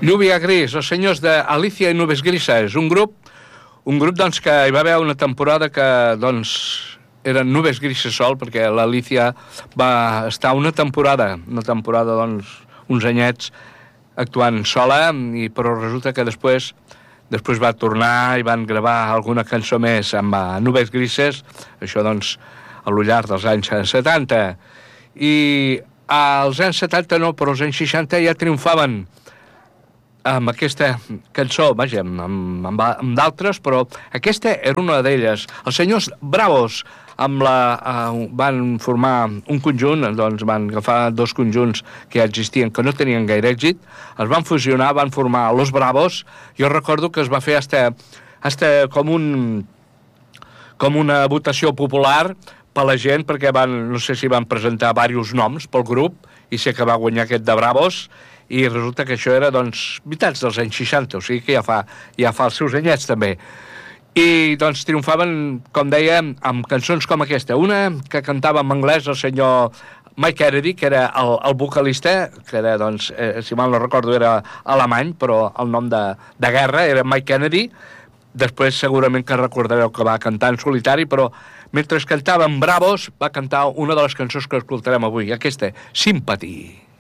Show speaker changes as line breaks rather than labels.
Lluvia Gris, els senyors d'Alicia i Nubes Grises, un grup doncs, que hi va haver una temporada que doncs, eren Nubes Grises sol, perquè l'Alicia va estar una temporada doncs, uns anyets actuant sola, però resulta que després va tornar i van gravar alguna cançó més amb Nubes Grises, això doncs a lo llarg dels anys 70. I als anys 70 no, però als anys 60 ja triomfaven amb aquesta cançó, vaja, amb d'altres, però aquesta era una d'elles. Els senyors Bravos van formar un conjunt, doncs van agafar dos conjunts que ja existien, que no tenien gaire èxit, els van fusionar, van formar Los Bravos. Jo recordo que es va fer com una votació popular per la gent, perquè no sé si van presentar diversos noms pel grup, i sé que va guanyar aquest de Bravos, i resulta que això era, doncs, mitjans dels anys 60, o sigui que ja fa els seus anyets, també. I, doncs, triomfaven, com deia, amb cançons com aquesta. Una que cantava en anglès el senyor Mike Kennedy, que era el vocalista, que era, doncs, si mal no recordo, era alemany, però el nom de guerra era Mike Kennedy. Després, segurament que recordareu que va cantar en solitari, però mentre cantava en Bravos, va cantar una de les cançons que escoltarem avui, aquesta, Sympathy.